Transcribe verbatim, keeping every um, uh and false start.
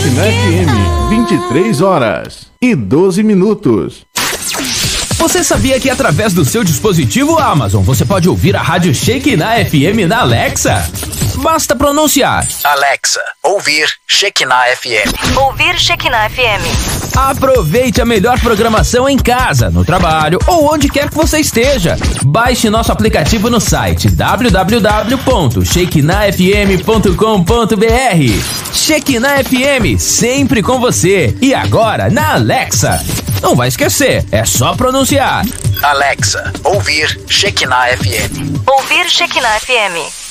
Shekinah F M, vinte e três horas e doze minutos. Você sabia que através do seu dispositivo Amazon você pode ouvir a rádio Shekinah F M na Alexa? Basta pronunciar: Alexa, ouvir Shekinah F M. Ouvir Shekinah F M. Aproveite a melhor programação em casa, no trabalho ou onde quer que você esteja. Baixe nosso aplicativo no site w w w ponto shekinah f m ponto com ponto b r. Shekinah F M, sempre com você. E agora na Alexa. Não vai esquecer, é só pronunciar: Alexa, ouvir Shekinah F M. Ouvir Shekinah F M.